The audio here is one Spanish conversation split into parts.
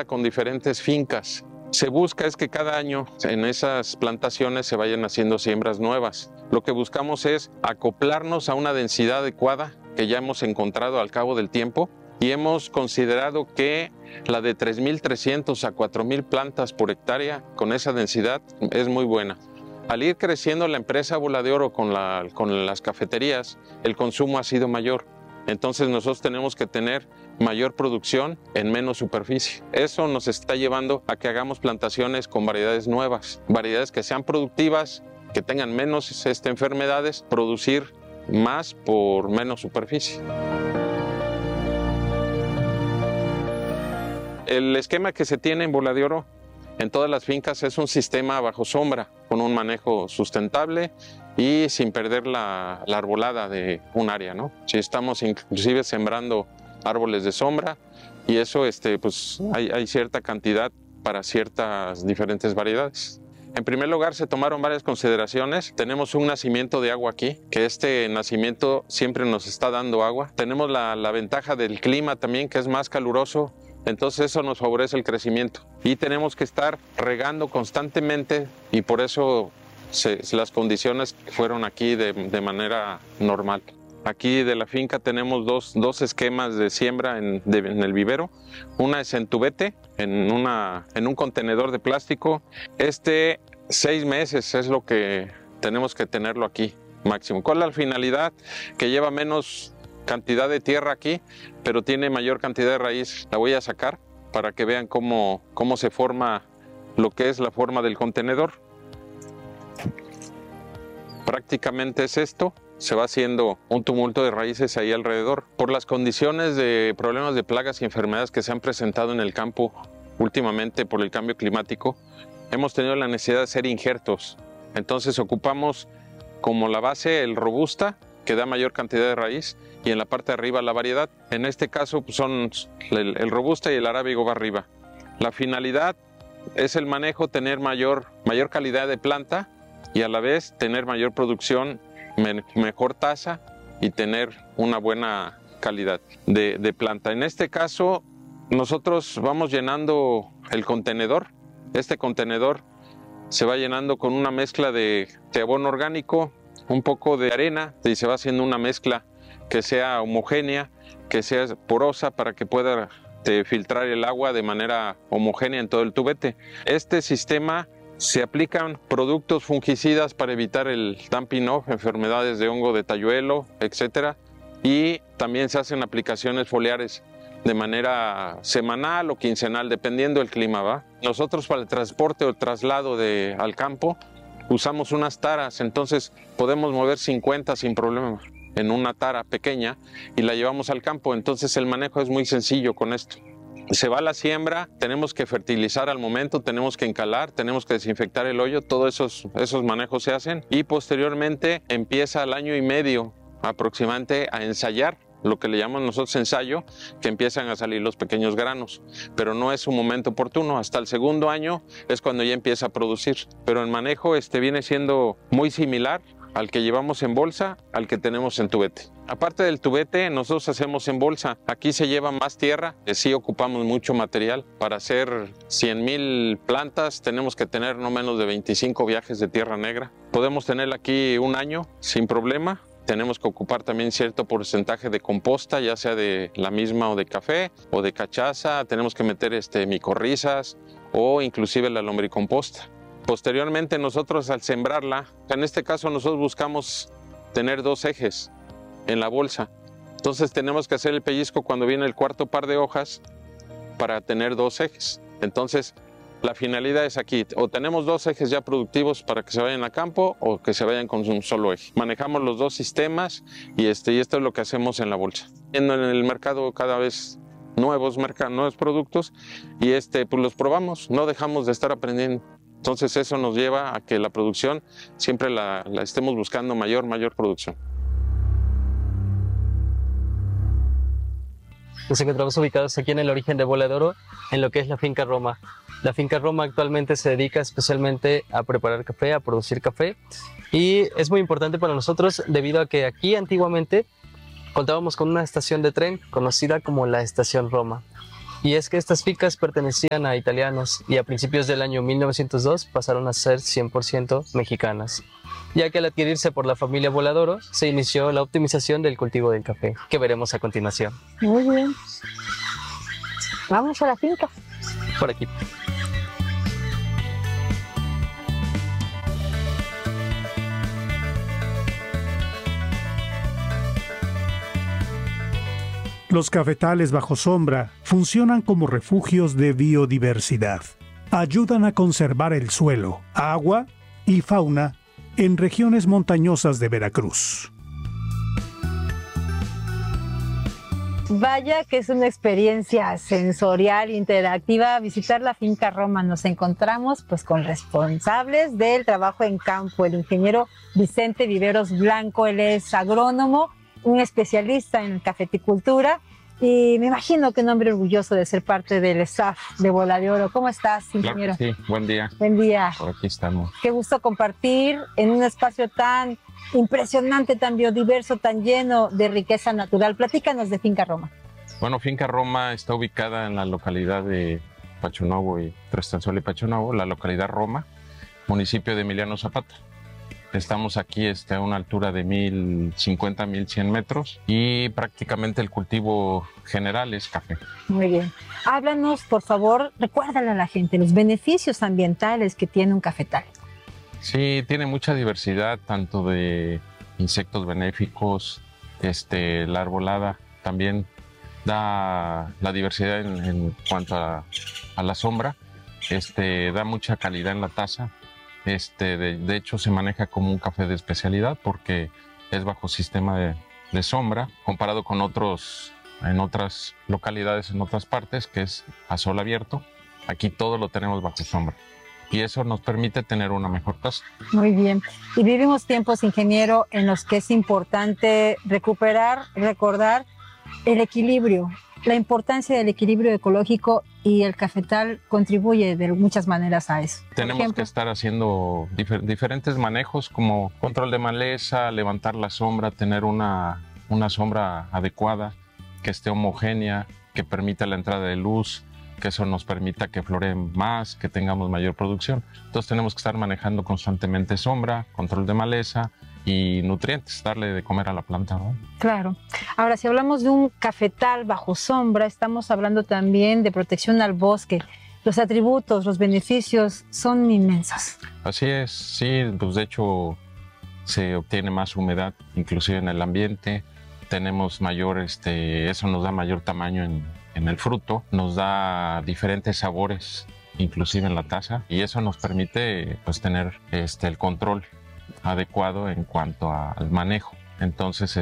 cuenta con diferentes fincas. Se busca es que cada año en esas plantaciones se vayan haciendo siembras nuevas. Lo que buscamos es acoplarnos a una densidad adecuada que ya hemos encontrado al cabo del tiempo, y hemos considerado que la de 3.300 a 4.000 plantas por hectárea con esa densidad es muy buena. Al ir creciendo la empresa Bola de Oro con las cafeterías, el consumo ha sido mayor. Entonces nosotros tenemos que tener mayor producción en menos superficie. Eso nos está llevando a que hagamos plantaciones con variedades nuevas, variedades que sean productivas, que tengan menos enfermedades, producir más por menos superficie. El esquema que se tiene en Bola de Oro en todas las fincas es un sistema bajo sombra, con un manejo sustentable y sin perder la arbolada de un área, ¿no? Si estamos inclusive sembrando árboles de sombra, y eso pues hay cierta cantidad para ciertas diferentes variedades. En primer lugar, se tomaron varias consideraciones. Tenemos un nacimiento de agua aquí, que este nacimiento siempre nos está dando agua. Tenemos la ventaja del clima también, que es más caluroso. Entonces eso nos favorece el crecimiento, y tenemos que estar regando constantemente, y por eso las condiciones fueron aquí de manera normal. Aquí de la finca tenemos dos esquemas de siembra en el vivero. Una es en tubete, en un contenedor de plástico. 6 meses es lo que tenemos que tenerlo aquí máximo. ¿Cuál es la finalidad? Que lleva menos cantidad de tierra aquí, pero tiene mayor cantidad de raíz. La voy a sacar para que vean cómo se forma lo que es la forma del contenedor. Prácticamente es esto. Se va haciendo un tumulto de raíces ahí alrededor. Por las condiciones de problemas de plagas y enfermedades que se han presentado en el campo últimamente por el cambio climático, hemos tenido la necesidad de hacer injertos. Entonces ocupamos como la base el robusta, que da mayor cantidad de raíz, y en la parte de arriba la variedad. En este caso pues son el robusta y el arábigo va arriba. La finalidad es el manejo, tener mayor calidad de planta, y a la vez tener mayor producción, mejor tasa, y tener una buena calidad de planta. En este caso nosotros vamos llenando el contenedor. Este contenedor se va llenando con una mezcla de abono orgánico, un poco de arena, y se va haciendo una mezcla que sea homogénea, que sea porosa, para que pueda filtrar el agua de manera homogénea en todo el tubete. Este sistema se aplican productos fungicidas para evitar el dumping off, enfermedades de hongo de talluelo, etc. Y también se hacen aplicaciones foliares de manera semanal o quincenal, dependiendo del clima, ¿va? Nosotros para el transporte o el traslado al campo usamos unas taras, entonces podemos mover 50 sin problema en una tara pequeña y la llevamos al campo. Entonces el manejo es muy sencillo con esto. Se va a la siembra, tenemos que fertilizar al momento, tenemos que encalar, tenemos que desinfectar el hoyo, todos esos manejos se hacen, y posteriormente empieza al año y medio aproximadamente a ensayar, lo que le llamamos nosotros ensayo, que empiezan a salir los pequeños granos, pero no es un momento oportuno. Hasta el segundo año es cuando ya empieza a producir, pero el manejo viene siendo muy similar al que llevamos en bolsa, al que tenemos en tubete. Aparte del tubete, nosotros hacemos en bolsa. Aquí se lleva más tierra, sí ocupamos mucho material. Para hacer 100,000 plantas tenemos que tener no menos de 25 viajes de tierra negra. Podemos tenerla aquí un año sin problema. Tenemos que ocupar también cierto porcentaje de composta, ya sea de la misma o de café o de cachaza. Tenemos que meter micorrizas o inclusive la lombricomposta. Posteriormente nosotros al sembrarla, en este caso nosotros buscamos tener 2 ejes en la bolsa. Entonces tenemos que hacer el pellizco cuando viene el cuarto par de hojas para tener 2 ejes. Entonces la finalidad es aquí, o tenemos 2 ejes ya productivos para que se vayan a campo o que se vayan con un solo eje. Manejamos los 2 sistemas y esto es lo que hacemos en la bolsa. En el mercado cada vez nuevos productos y pues los probamos, no dejamos de estar aprendiendo. Entonces eso nos lleva a que la producción siempre la estemos buscando mayor producción. Nos encontramos ubicados aquí en el origen de Bola de Oro, en lo que es la finca Roma. La finca Roma actualmente se dedica especialmente a preparar café, a producir café, y es muy importante para nosotros debido a que aquí antiguamente contábamos con una estación de tren conocida como la Estación Roma. Y es que estas fincas pertenecían a italianos y a principios del año 1902 pasaron a ser 100% mexicanas, ya que al adquirirse por la familia Voladoro se inició la optimización del cultivo del café, que veremos a continuación. Muy bien. Vamos a la finca. Por aquí. Los cafetales bajo sombra funcionan como refugios de biodiversidad. Ayudan a conservar el suelo, agua y fauna en regiones montañosas de Veracruz. Vaya que es una experiencia sensorial, interactiva, visitar la Finca Roma. Nos encontramos pues con responsables del trabajo en campo, el ingeniero Vicente Viveros Blanco. Él es agrónomo, un especialista en cafeticultura y me imagino que un hombre orgulloso de ser parte del staff de Bola de Oro. ¿Cómo estás, ingeniero? Claro, sí, buen día. Buen día. Por aquí estamos. Qué gusto compartir en un espacio tan impresionante, tan biodiverso, tan lleno de riqueza natural. Platícanos de Finca Roma. Bueno, Finca Roma está ubicada en la localidad de Pachunovo y Trestanzuela y Pachunovo, la localidad Roma, municipio de Emiliano Zapata. Estamos aquí a una altura de 1050, 1100 metros y prácticamente el cultivo general es café. Muy bien. Háblanos, por favor, recuérdale a la gente los beneficios ambientales que tiene un cafetal. Sí, tiene mucha diversidad, tanto de insectos benéficos, la arbolada también da la diversidad en cuanto a la sombra, da mucha calidad en la taza. De hecho se maneja como un café de especialidad porque es bajo sistema de sombra comparado con en otras localidades, en otras partes, que es a sol abierto. Aquí todo lo tenemos bajo sombra y eso nos permite tener una mejor taza. Muy bien. Y vivimos tiempos, ingeniero, en los que es importante recuperar, recordar el equilibrio, la importancia del equilibrio ecológico, y el cafetal contribuye de muchas maneras a eso. Tenemos que estar haciendo diferentes manejos como control de maleza, levantar la sombra, tener una sombra adecuada, que esté homogénea, que permita la entrada de luz, que eso nos permita que floreen más, que tengamos mayor producción. Entonces tenemos que estar manejando constantemente sombra, control de maleza y nutrientes, darle de comer a la planta, ¿no? Claro. Ahora, si hablamos de un cafetal bajo sombra, estamos hablando también de protección al bosque. Los atributos, los beneficios son inmensos. Así es, sí, pues de hecho se obtiene más humedad, inclusive en el ambiente. Tenemos mayor, eso nos da mayor tamaño en el fruto, nos da diferentes sabores, inclusive en la taza, y eso nos permite pues tener el control adecuado en cuanto al manejo. Entonces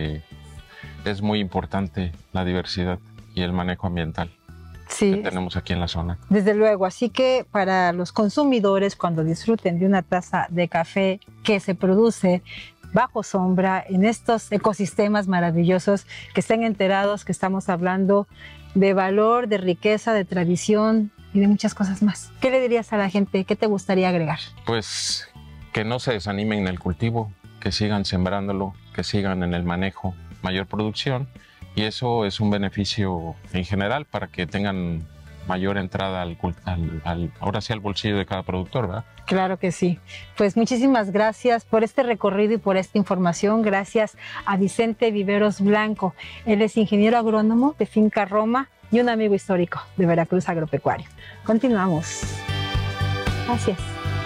es muy importante la diversidad y el manejo ambiental que tenemos aquí en la zona. Desde luego, así que para los consumidores, cuando disfruten de una taza de café que se produce bajo sombra en estos ecosistemas maravillosos, que estén enterados que estamos hablando de valor, de riqueza, de tradición y de muchas cosas más. ¿Qué le dirías a la gente? ¿Qué te gustaría agregar? Pues que no se desanimen en el cultivo, que sigan sembrándolo, que sigan en el manejo, mayor producción, y eso es un beneficio en general para que tengan mayor entrada ahora sí al bolsillo de cada productor, ¿verdad? Claro que sí. Pues muchísimas gracias por este recorrido y por esta información. Gracias a Vicente Viveros Blanco. Él es ingeniero agrónomo de Finca Roma y un amigo histórico de Veracruz Agropecuario. Continuamos. Gracias.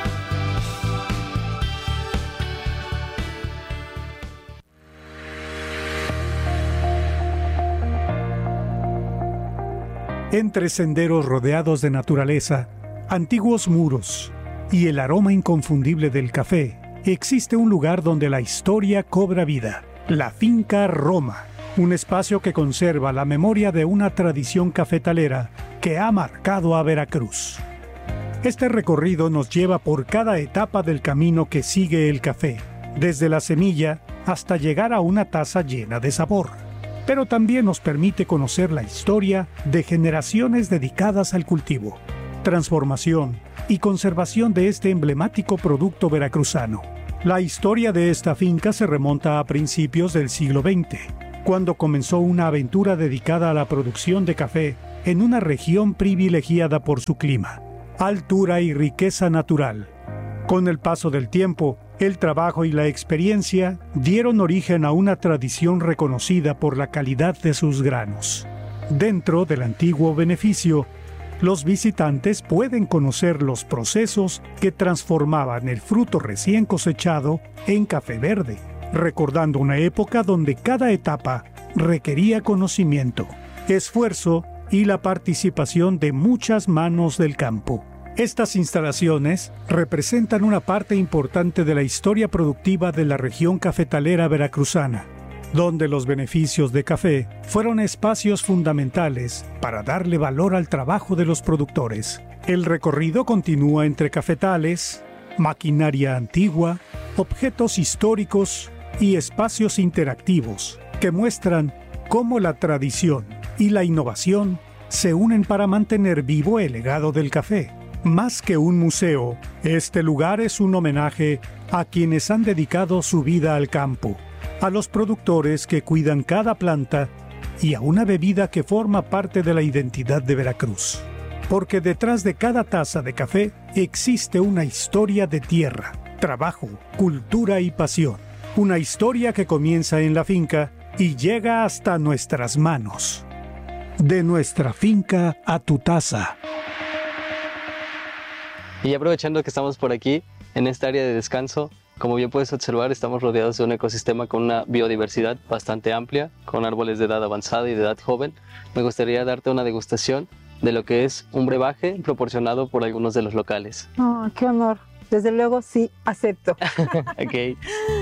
Entre senderos rodeados de naturaleza, antiguos muros y el aroma inconfundible del café, existe un lugar donde la historia cobra vida, la Finca Roma, un espacio que conserva la memoria de una tradición cafetalera que ha marcado a Veracruz. Este recorrido nos lleva por cada etapa del camino que sigue el café, desde la semilla hasta llegar a una taza llena de sabor. Pero también nos permite conocer la historia de generaciones dedicadas al cultivo, transformación y conservación de este emblemático producto veracruzano. La historia de esta finca se remonta a principios del siglo XX, cuando comenzó una aventura dedicada a la producción de café en una región privilegiada por su clima, altura y riqueza natural. Con el paso del tiempo, el trabajo y la experiencia dieron origen a una tradición reconocida por la calidad de sus granos. Dentro del antiguo beneficio, los visitantes pueden conocer los procesos que transformaban el fruto recién cosechado en café verde, recordando una época donde cada etapa requería conocimiento, esfuerzo y la participación de muchas manos del campo. Estas instalaciones representan una parte importante de la historia productiva de la región cafetalera veracruzana, donde los beneficios de café fueron espacios fundamentales para darle valor al trabajo de los productores. El recorrido continúa entre cafetales, maquinaria antigua, objetos históricos y espacios interactivos que muestran cómo la tradición y la innovación se unen para mantener vivo el legado del café. Más que un museo, este lugar es un homenaje a quienes han dedicado su vida al campo, a los productores que cuidan cada planta y a una bebida que forma parte de la identidad de Veracruz. Porque detrás de cada taza de café existe una historia de tierra, trabajo, cultura y pasión. Una historia que comienza en la finca y llega hasta nuestras manos. De nuestra finca a tu taza. Y aprovechando que estamos por aquí, en esta área de descanso, como bien puedes observar, estamos rodeados de un ecosistema con una biodiversidad bastante amplia, con árboles de edad avanzada y de edad joven. Me gustaría darte una degustación de lo que es un brebaje proporcionado por algunos de los locales. Oh, qué honor. Desde luego sí, acepto. Ok.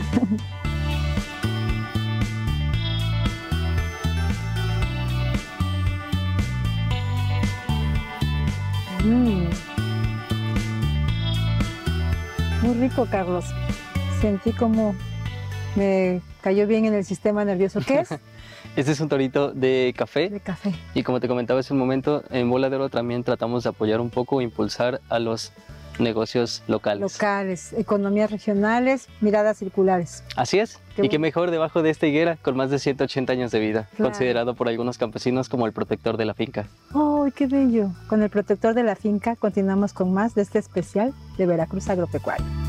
Muy rico, Carlos. Sentí como me cayó bien en el sistema nervioso. ¿Qué es? Este es un torito de café. De café. Y como te comentaba hace un momento, en Bola de Oro también tratamos de apoyar un poco, impulsar a los negocios locales. Locales, economías regionales, miradas circulares. Así es. Y qué mejor debajo de esta higuera con más de 180 años de vida, Claro. considerado por algunos campesinos como el protector de la finca. ¡Oh, qué bello! Con el protector de la finca continuamos con más de este especial de Veracruz Agropecuario.